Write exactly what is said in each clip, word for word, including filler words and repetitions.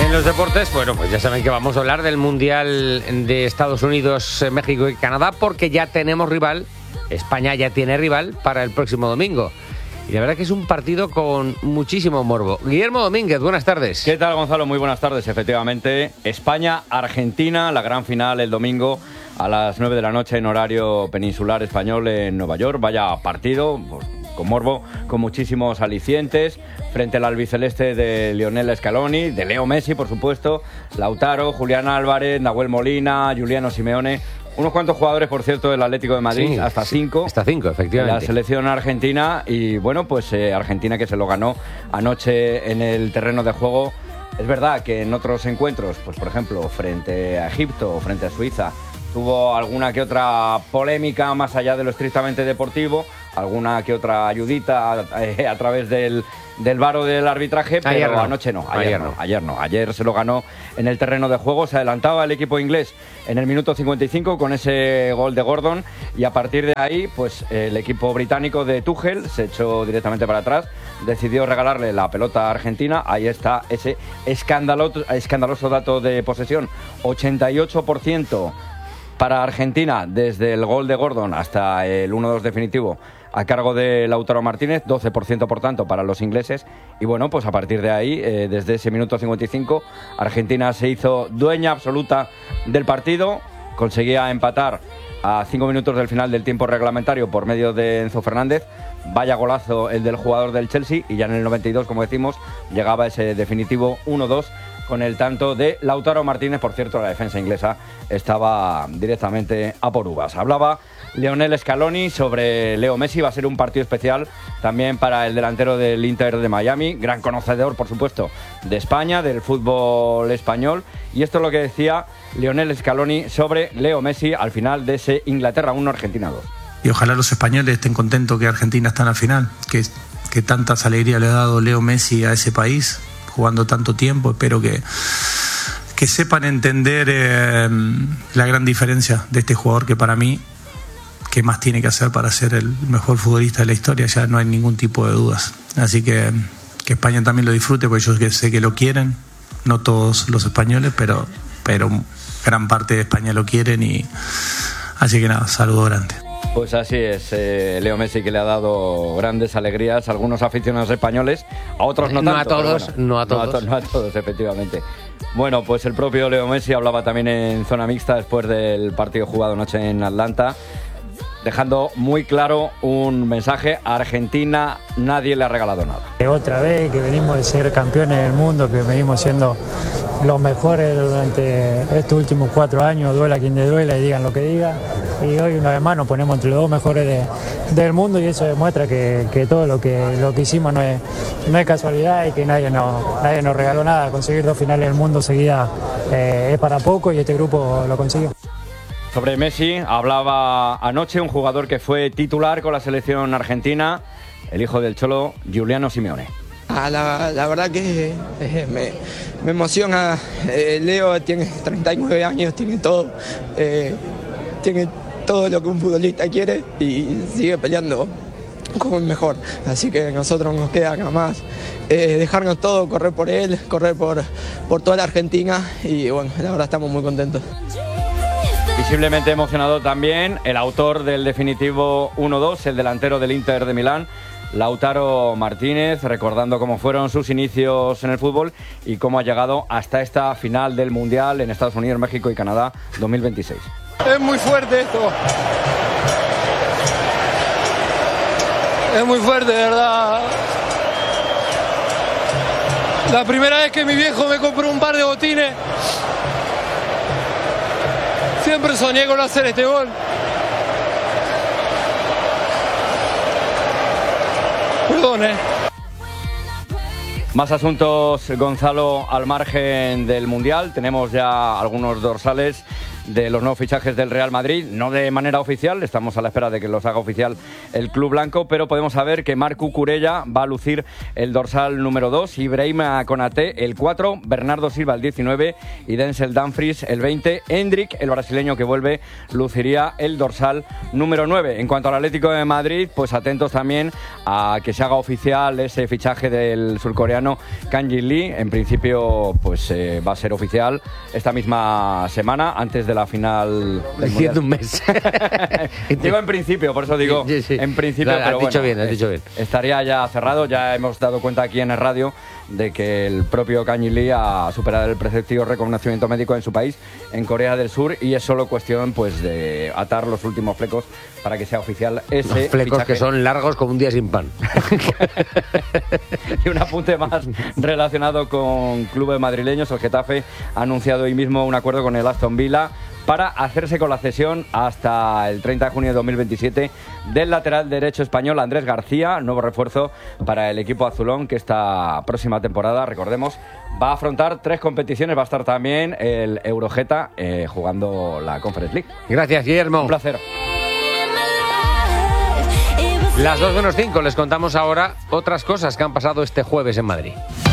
En los deportes, bueno, pues ya saben que vamos a hablar del Mundial de Estados Unidos, México y Canadá, porque ya tenemos rival, España ya tiene rival para el próximo domingo. Y la verdad que es un partido con muchísimo morbo. Guillermo Domínguez, buenas tardes. ¿Qué tal, Gonzalo? Muy buenas tardes, efectivamente. España-Argentina, la gran final el domingo a las nueve de la noche en horario peninsular español en Nueva York. Vaya partido, pues, con morbo, con muchísimos alicientes, frente al albiceleste de Lionel Scaloni, de Leo Messi, por supuesto, Lautaro, Julián Álvarez, Nahuel Molina, Giuliano Simeone. Unos cuantos jugadores, por cierto, del Atlético de Madrid, sí, hasta cinco. Hasta cinco, efectivamente. La selección argentina y, bueno, pues eh, Argentina que se lo ganó anoche en el terreno de juego. Es verdad que en otros encuentros, pues por ejemplo, frente a Egipto o frente a Suiza, tuvo alguna que otra polémica más allá de lo estrictamente deportivo, alguna que otra ayudita eh, a través del, del varo del arbitraje, pero ayer no. anoche no ayer, ayer no, no, ayer no, ayer se lo ganó en el terreno de juego. Se adelantaba el equipo inglés en el minuto cincuenta y cinco con ese gol de Gordon y a partir de ahí, pues el equipo británico de Tuchel se echó directamente para atrás, decidió regalarle la pelota a Argentina. Ahí está ese escandaloso, escandaloso dato de posesión, ochenta y ocho por ciento para Argentina desde el gol de Gordon hasta el uno dos definitivo a cargo de Lautaro Martínez, doce por ciento por tanto para los ingleses. Y bueno, pues a partir de ahí, eh, desde ese minuto cincuenta y cinco, Argentina se hizo dueña absoluta del partido, conseguía empatar a cinco minutos del final del tiempo reglamentario por medio de Enzo Fernández. Vaya golazo el del jugador del Chelsea, y ya en el noventa y dos, como decimos, llegaba ese definitivo uno dos con el tanto de Lautaro Martínez. Por cierto, la defensa inglesa estaba directamente a por uvas. Hablaba Lionel Scaloni sobre Leo Messi. Va a ser un partido especial también para el delantero del Inter de Miami, gran conocedor, por supuesto, de España, del fútbol español. Y esto es lo que decía Lionel Scaloni sobre Leo Messi al final de ese Inglaterra uno, Argentina dos. Y ojalá los españoles estén contentos que Argentina está en la final, que, que tantas alegrías le ha dado Leo Messi a ese país, jugando tanto tiempo. Espero que, que sepan entender eh, la gran diferencia de este jugador, que para mí, ¿qué más tiene que hacer para ser el mejor futbolista de la historia? Ya no hay ningún tipo de dudas. Así que que España también lo disfrute, porque yo sé que lo quieren, no todos los españoles, pero, pero gran parte de España lo quieren. Y así que nada, saludo grande. Pues así es, eh, Leo Messi, que le ha dado grandes alegrías a algunos aficionados españoles, a otros no tanto. No a todos, bueno, no a todos. No a, to- no a todos, efectivamente. Bueno, pues el propio Leo Messi hablaba también en zona mixta después del partido jugado anoche en Atlanta, dejando muy claro un mensaje: a Argentina nadie le ha regalado nada. Otra vez que venimos de ser campeones del mundo, que venimos siendo los mejores durante estos últimos cuatro años, duela quien le duela y digan lo que digan. Y hoy una vez más nos ponemos entre los dos mejores de, del mundo, y eso demuestra que, que todo lo que, lo que hicimos no es, no es casualidad, y que nadie nos, nadie nos regaló nada. Conseguir dos finales del mundo seguidas eh, es para poco, y este grupo lo consiguió. Sobre Messi hablaba anoche un jugador que fue titular con la selección argentina, el hijo del Cholo, Giuliano Simeone. Ah, la, la verdad que eh, me, me emociona. Eh, Leo tiene treinta y nueve años, tiene todo, eh, tiene todo lo que un futbolista quiere, y sigue peleando como el mejor. Así que a nosotros nos queda nada más eh, dejarnos todo, correr por él, correr por, por toda la Argentina, y bueno, la verdad estamos muy contentos. Visiblemente emocionado también el autor del definitivo uno dos, el delantero del Inter de Milán, Lautaro Martínez, recordando cómo fueron sus inicios en el fútbol y cómo ha llegado hasta esta final del Mundial en Estados Unidos, México y Canadá dos mil veintiséis. Es muy fuerte esto. Es muy fuerte, de verdad. La primera vez que mi viejo me compró un par de botines, siempre soñé con hacer este gol. Perdón, eh. Más asuntos, Gonzalo, al margen del Mundial. Tenemos ya algunos dorsales de los nuevos fichajes del Real Madrid, no de manera oficial, estamos a la espera de que los haga oficial el club blanco, pero podemos saber que Marc Cucurella va a lucir el dorsal número dos, Ibrahima Konaté el cuatro, Bernardo Silva el diecinueve y Denzel Dumfries el veinte. Endrick, el brasileño que vuelve, luciría el dorsal número nueve. En cuanto al Atlético de Madrid, pues atentos también a que se haga oficial ese fichaje del surcoreano Kang Jin Lee. En principio, pues eh, va a ser oficial esta misma semana, antes de la final del Diciendo un mes. Digo en principio, por eso digo sí, sí. en principio, Claro, pero has dicho bueno, bien, has dicho bien. estaría ya cerrado. Ya hemos dado cuenta aquí en el radio de que el propio Kang Jin Lee ha superado el preceptivo reconocimiento médico en su país, en Corea del Sur, y es solo cuestión pues de atar los últimos flecos para que sea oficial ese Los flecos fichaje. que son largos como un día sin pan. Y un apunte más relacionado con clubes madrileños. El Getafe ha anunciado hoy mismo un acuerdo con el Aston Villa para hacerse con la cesión hasta el treinta de junio de dos mil veintisiete del lateral derecho español Andrés García, nuevo refuerzo para el equipo azulón, que esta próxima temporada, recordemos, va a afrontar tres competiciones. Va a estar también el Eurogeta eh, jugando la Conference League. Gracias, Guillermo. Un placer. Las dos menos cinco, les contamos ahora otras cosas que han pasado este jueves en Madrid.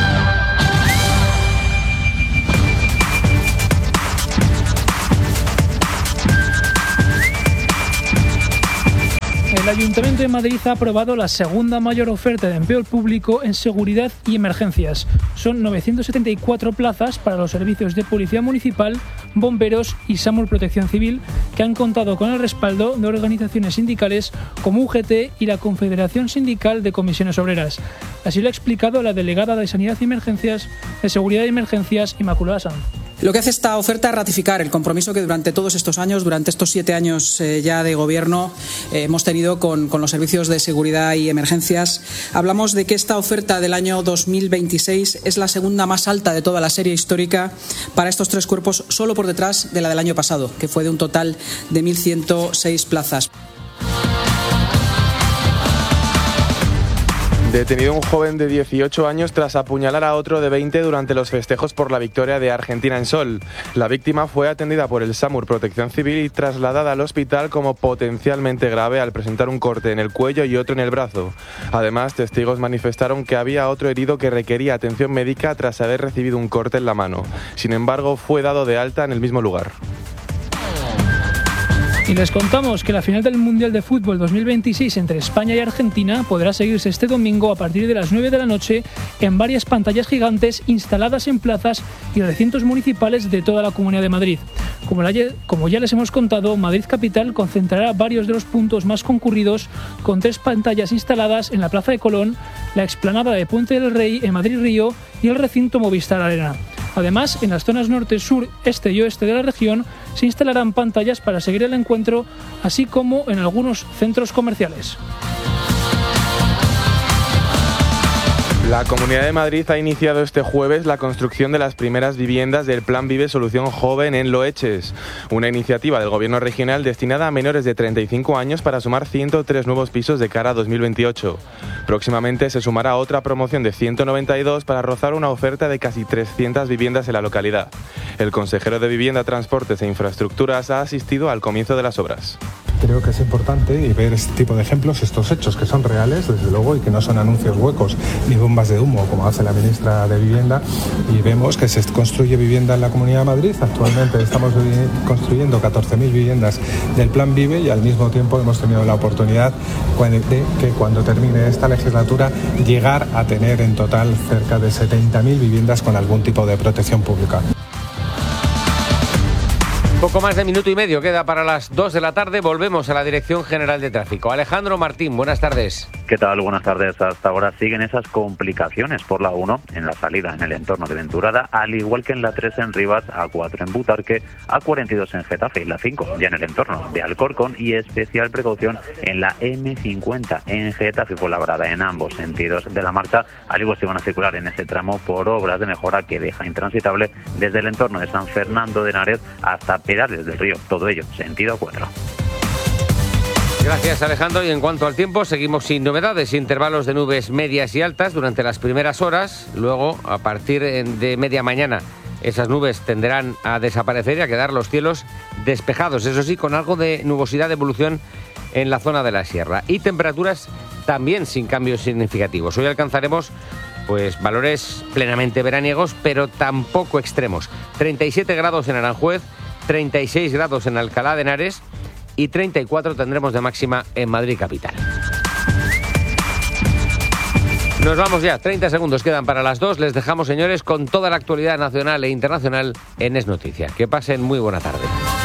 El Ayuntamiento de Madrid ha aprobado la segunda mayor oferta de empleo público en seguridad y emergencias. Son novecientas setenta y cuatro plazas para los servicios de Policía Municipal, Bomberos y SAMUR Protección Civil, que han contado con el respaldo de organizaciones sindicales como U G T y la Confederación Sindical de Comisiones Obreras. Así lo ha explicado la delegada de Sanidad y Emergencias, de Seguridad y Emergencias, Inmaculada Sanz. Lo que hace esta oferta es ratificar el compromiso que durante todos estos años, durante estos siete años eh, ya de gobierno, eh, hemos tenido con, con los servicios de seguridad y emergencias. Hablamos de que esta oferta del año dos mil veintiséis es la segunda más alta de toda la serie histórica para estos tres cuerpos, solo por detrás de la del año pasado, que fue de un total de mil ciento seis plazas. Detenido un joven de dieciocho años tras apuñalar a otro de veinte durante los festejos por la victoria de Argentina en Sol. La víctima fue atendida por el SAMUR Protección Civil y trasladada al hospital como potencialmente grave al presentar un corte en el cuello y otro en el brazo. Además, testigos manifestaron que había otro herido que requería atención médica tras haber recibido un corte en la mano. Sin embargo, fue dado de alta en el mismo lugar. Y les contamos que la final del Mundial de Fútbol dos mil veintiséis entre España y Argentina podrá seguirse este domingo a partir de las nueve de la noche en varias pantallas gigantes instaladas en plazas y recintos municipales de toda la Comunidad de Madrid. Como, la, como ya les hemos contado, Madrid Capital concentrará varios de los puntos más concurridos con tres pantallas instaladas en la Plaza de Colón, la explanada de Puente del Rey en Madrid Río y el recinto Movistar Arena. Además, en las zonas norte, sur, este y oeste de la región se instalarán pantallas para seguir el encuentro, así como en algunos centros comerciales. La Comunidad de Madrid ha iniciado este jueves la construcción de las primeras viviendas del Plan Vive Solución Joven en Loeches, una iniciativa del Gobierno regional destinada a menores de treinta y cinco años para sumar ciento tres nuevos pisos de cara a dos mil veintiocho. Próximamente se sumará otra promoción de ciento noventa y dos para rozar una oferta de casi trescientas viviendas en la localidad. El consejero de Vivienda, Transportes e Infraestructuras ha asistido al comienzo de las obras. Creo que es importante ver este tipo de ejemplos, estos hechos que son reales, desde luego, y que no son anuncios huecos ni bombas de humo, como hace la ministra de Vivienda, y vemos que se construye vivienda en la Comunidad de Madrid. Actualmente estamos construyendo catorce mil viviendas del Plan Vive y al mismo tiempo hemos tenido la oportunidad de que cuando termine esta legislatura llegar a tener en total cerca de setenta mil viviendas con algún tipo de protección pública. Poco más de minuto y medio queda para las dos de la tarde. Volvemos a la Dirección General de Tráfico. Alejandro Martín, buenas tardes. ¿Qué tal? Buenas tardes. Hasta ahora siguen esas complicaciones por la uno en la salida en el entorno de Venturada, al igual que en la tres en Rivas, A cuatro en Butarque, A cuarenta y dos en Getafe y la cinco ya en el entorno de Alcorcón, y especial precaución en la eme cincuenta en Getafe y Fuenlabrada en ambos sentidos de la marcha. Al igual se van a circular en ese tramo por obras de mejora que deja intransitable desde el entorno de San Fernando de Henares hasta Perales del Río, todo ello sentido A cuatro. Gracias, Alejandro. Y en cuanto al tiempo, seguimos sin novedades. Intervalos de nubes medias y altas durante las primeras horas. Luego, a partir de media mañana, Esas nubes tenderán a desaparecer y a quedar los cielos despejados, eso sí, con algo de nubosidad de evolución en la zona de la sierra. Y temperaturas también sin cambios significativos. Hoy alcanzaremos pues valores plenamente veraniegos, pero tampoco extremos. treinta y siete grados en Aranjuez, treinta y seis grados en Alcalá de Henares y treinta y cuatro tendremos de máxima en Madrid capital. Nos vamos ya, treinta segundos quedan para las dos. Les dejamos, señores, con toda la actualidad nacional e internacional en Es Noticia. Que pasen muy buena tarde.